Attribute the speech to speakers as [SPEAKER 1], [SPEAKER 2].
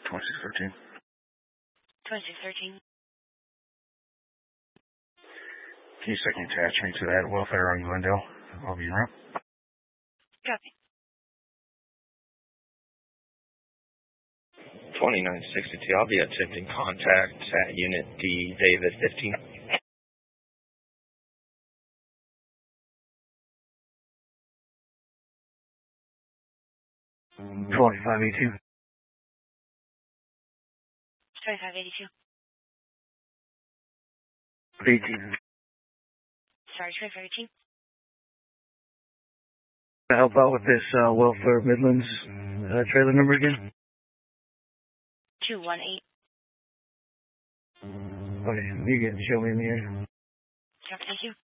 [SPEAKER 1] 2613.
[SPEAKER 2] 2613.
[SPEAKER 1] Can you second attach me to that welfare on Glendale? I'll be around.
[SPEAKER 2] Copy.
[SPEAKER 3] 2962, I'll be attempting contact at Unit D, David 15.
[SPEAKER 1] 2582.
[SPEAKER 2] 2582.
[SPEAKER 1] 18.
[SPEAKER 2] Sorry, 2518.
[SPEAKER 1] Help out with this welfare Midlands trailer number again?
[SPEAKER 2] 218.
[SPEAKER 1] Okay, you can show me in the air.
[SPEAKER 2] Thank you.